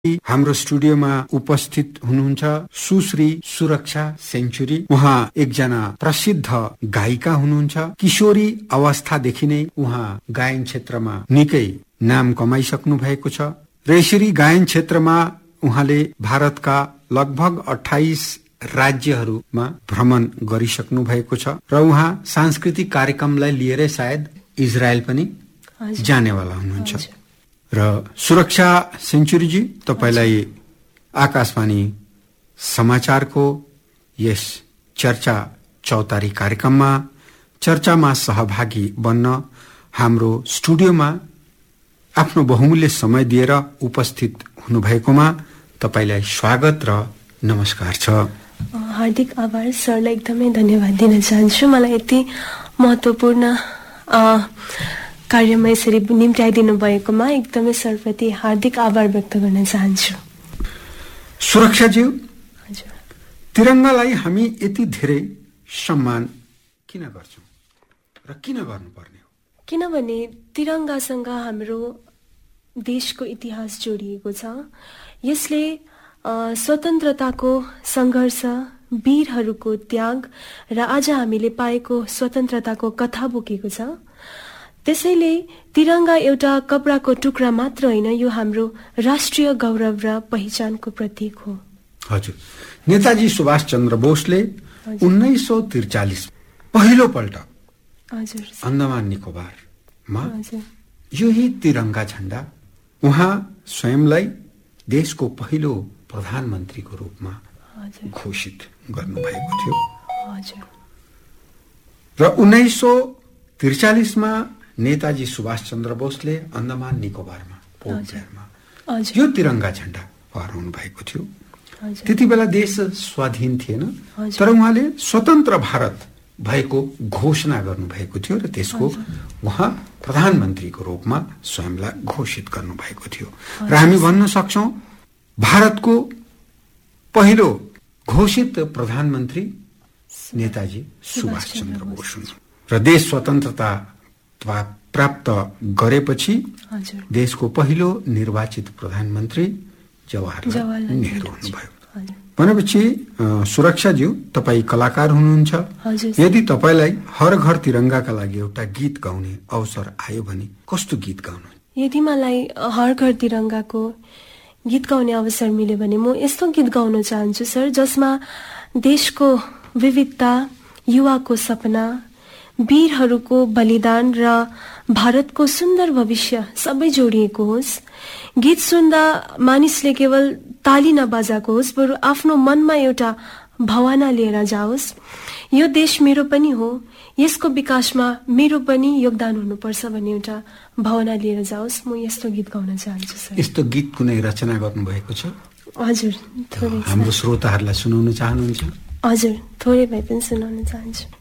हाम्रो स्टुडियोमा उपस्थित हुनुहुन्छ सुश्री सुरक्षा सेन्चुरी। उहाँ एकजना प्रसिद्ध गायिका हुनुहुन्छ। किशोरी अवस्थादेखि नै उहाँ गायन क्षेत्रमा निकै नाम कमाइसक्नु भएको छ र यसरी गायन क्षेत्रमा उहाँले भारतका लगभग 28 राज्यहरूमा भ्रमण गरिसक्नु भएको छ र उहाँ सांस्कृतिक कार्यक्रमलाई लिएर सायद इजरायल पनि जानेवाला हुनुहुन्छ। र सुरक्षा सेन्चुरीजी, तपाईलाई आकाशवाणी समाचारको यस चर्चा चौतारी कार्यक्रममा चर्चामा सहभागी बन्न हाम्रो स्टुडियोमा आफ्नो बहुमूल्य समय दिएर उपस्थित हुनुभएकोमा तपाईलाई स्वागत र नमस्कार छ। हार्दिक आभार सरलाई, एकदमै धन्यवाद दिन चाहन्छु। मलाई यति महत्त्वपूर्ण कार्यमा यसरी निम्त्याइदिनु भएकोमा एकदमै सरप्रति हार्दिक आभार व्यक्त गर्न चाहन्छु। सुरक्षाज्यू, तिरङ्गालाई हामी यति धेरै सम्मान किन गर्छौं र किन गर्नुपर्ने हो? किनभने तिरङ्गासँग हाम्रो देशको इतिहास जोडिएको छ। यसले स्वतन्त्रताको सङ्घर्ष, वीरहरूको त्याग र आज हामीले पाएको स्वतन्त्रताको कथा बोकेको छ। त्यसैले तिरङ्गा एउटा कपडाको टुक्रा मात्र होइन, यो हाम्रो राष्ट्रिय गौरव र पहिचानको प्रतीक हो। हजुर, नेताजी सुभाष चन्द्र बोसले 1943 पहिलो पल्ट अन्डमान निकोबारमा यही तिरङ्गा झण्डा उहाँ स्वयंलाई देशको पहिलो प्रधानमन्त्रीको रूपमा घोषित गर्नुभएको थियो र 1943 मा नेताजी सुभाष चन्द्र बोसले अन्डमान निकोबारमा पोर्ट ब्लेयरमा यो तिरङ्गा झण्डा फहराउनु भएको थियो। त्यति बेला देश स्वाधीन थिएन, तर उहाँले स्वतन्त्र भारत भएको घोषणा गर्नुभएको थियो र त्यसको उहाँ प्रधानमन्त्रीको रूपमा स्वयंलाई घोषित गर्नुभएको थियो। र हामी भन्न सक्छौं भारतको पहिलो घोषित प्रधानमन्त्री नेताजी सुभाष चन्द्र बोस हुन्। र देश स्वतन्त्रता प्राप्त गरेपछि देशको पहिलो निर्वाचित प्रधानमन्त्री जवाहरलाल नेहरू हुनुभयो। भनेपछि सुरक्षाज्यू, तपाईँ कलाकार हुनुहुन्छ। यदि तपाईलाई हर घर तिरङ्गाका लागि एउटा गीत गाउने अवसर आयो भने कस्तो गीत गाउनु? यदि मलाई हर घर तिरङ्गाको गीत गाउने अवसर मिल्यो भने म यस्तो गीत गाउन चाहन्छु सर, जसमा देशको विविधता, युवाको सपना, वीरहरूको बलिदान र भारतको सुन्दर भविष्य सबै जोडिएको होस्। गीत सुन्दा मानिसले केवल ताली नबजाएको होस्, बरु आफ्नो मनमा एउटा भावना लिएर जाओस्। यो देश मेरो पनि हो, यसको विकासमा मेरो पनि योगदान हुनुपर्छ भन्ने एउटा भावना लिएर जाओस्। म यस्तो गीत गाउन चाहन्छु सर। यस्तो गीत कुनै रचना गर्नुभएको छ? हजुर, थोरै। हाम्रो श्रोताहरूलाई सुनाउन चाहनुहुन्छ? हजुर, थोरै भए पनि सुनाउन चाहन्छु।